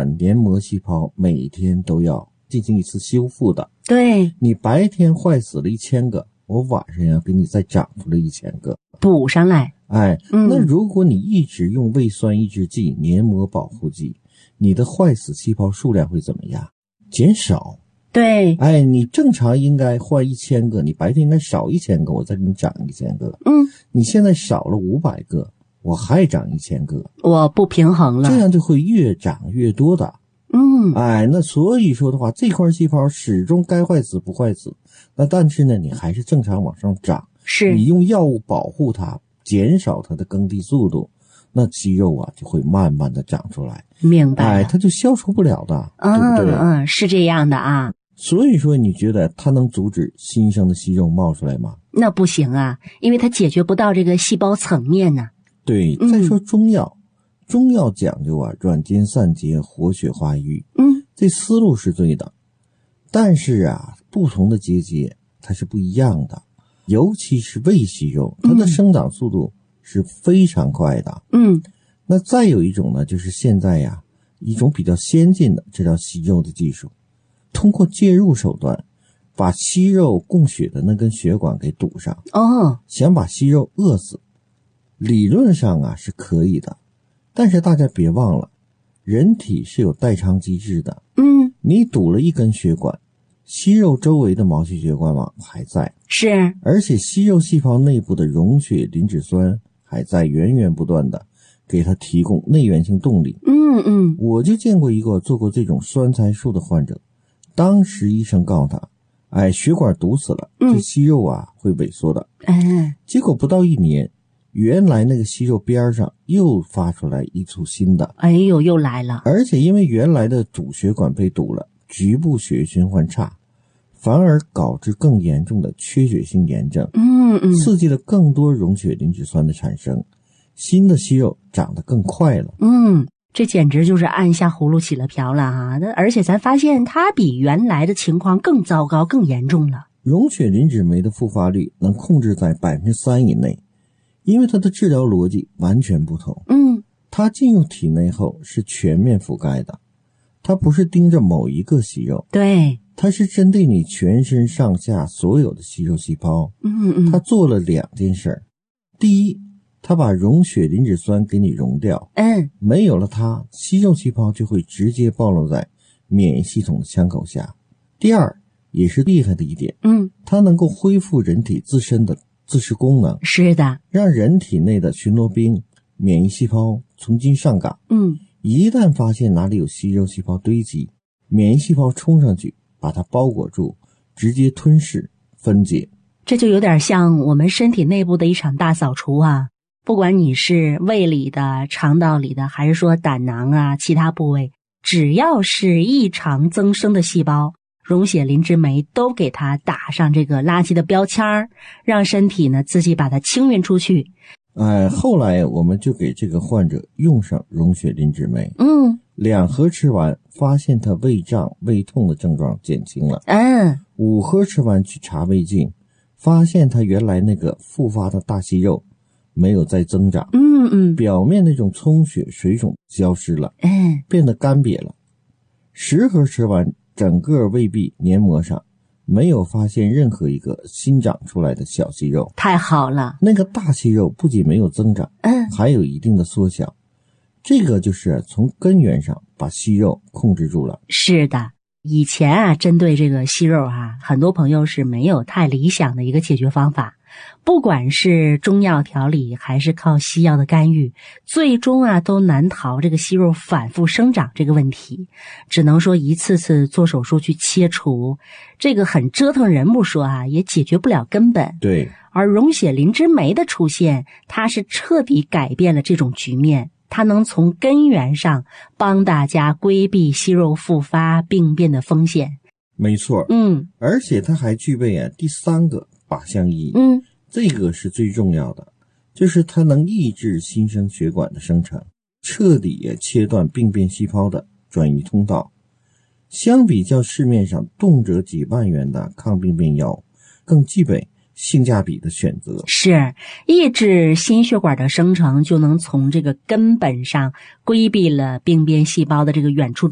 管黏膜细胞每天都要进行一次修复的。 对， 你白天坏死了1000个，我晚上要给你再长出来1000个， 补上来。 那如果你一直用胃酸抑制剂、黏膜保护剂，你的坏死细胞数量会怎么样？减少。 对， 你正常应该换1000个，你白天应该少1000个，我再给你长1000个。你现在少了500个，我还长1000个， 我不平衡了， 这样就会越长越多的。那所以说的话，这块细胞始终该坏死不坏死，那但是呢，你还是正常往上长。 是你用药物保护它，减少它的耕地速度，那肌肉啊就会慢慢的长出来。 明白了， 它就消除不了的，对不对？ 是这样的啊。 所以说，你觉得它能阻止新生的息肉冒出来吗？ 那不行啊，因为它解决不到这个细胞层面呢。 对，再说中药，中药讲究啊，软坚散结，活血化瘀。这思路是对的，但是啊，不同的结节它是不一样的，尤其是胃息肉，它的生长速度是非常快的。那再有一种呢，就是现在呀，一种比较先进的治疗息肉的技术。通过介入手段把息肉供血的那根血管给堵上，想把息肉饿死，理论上啊是可以的，但是大家别忘了，人体是有代偿机制的。你堵了一根血管，息肉周围的毛细血管网还在， 是， 而且息肉细胞内部的溶血磷脂酸还在源源不断的给它提供内源性动力。我就见过一个做过这种栓才术的患者，当时医生告诉他，血管堵死了，这息肉啊会萎缩的。结果不到1年，原来那个息肉边上又发出来一簇新的。 又来了。 而且因为原来的主血管被堵了，局部血液循环差，反而导致更严重的缺血性炎症。刺激了更多溶血磷脂酸的产生，新的息肉长得更快了。 这简直就是按下葫芦起了瓢了啊！而且咱发现它比原来的情况更糟糕、更严重了。 溶血磷脂酶的复发率能控制在3%以内，因为它的治疗逻辑完全不同。它进入体内后是全面覆盖的，它不是盯着某一个息肉， 对， 它是针对你全身上下所有的息肉细胞。它做了2件事。第一，它把溶血磷脂酸给你溶掉，没有了它，息肉细胞就会直接暴露在免疫系统的枪口下。第二，也是厉害的一点，它能够恢复人体自身的自噬功能。 是的， 让人体内的巡逻兵免疫细胞重新上岗。一旦发现哪里有息肉细胞堆积，免疫细胞冲上去把它包裹住，直接吞噬分解。 这就有点像我们身体内部的一场大扫除啊。不管你是胃里的、肠道里的，还是说胆囊啊其他部位，只要是异常增生的细胞，溶血磷脂酶都给它打上这个垃圾的标签儿，让身体呢自己把它清运出去。 后来我们就给这个患者用上溶血磷脂酶，2盒吃完，发现他胃胀胃痛的症状减轻了。5盒吃完去查胃镜，发现他原来那个复发的大息肉没有再增长，表面那种充血水肿消失了，变得干瘪了。10盒吃完，整个胃壁黏膜上没有发现任何一个新长出来的小息肉。 太好了， 那个大息肉不仅没有增长，还有一定的缩小。这个就是从根源上把息肉控制住了。 是的，以前啊，针对这个息肉啊，很多朋友是没有太理想的一个解决方法。不管是中药调理还是靠西药的干预，最终啊都难逃这个息肉反复生长这个问题，只能说一次次做手术去切除，这个很折腾人不说啊，也解决不了根本。 对， 而溶血磷脂酶的出现，它是彻底改变了这种局面，它能从根源上帮大家规避息肉复发病变的风险。 没错，而且它还具备第3个靶向意义，这个是最重要的，就是它能抑制新生血管的生成，彻底切断病变细胞的转移通道。相比较市面上动辄几万元的抗病变药，更具备性价比的选择。 是，抑制心血管的生成，就能从这个根本上规避了病变细胞的这个远处